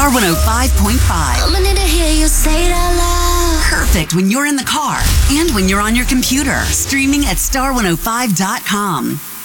Star 105.5. I'ma need to hear you say it out loud. Perfect when you're in the car and when you're on your computer. Streaming at star105.com.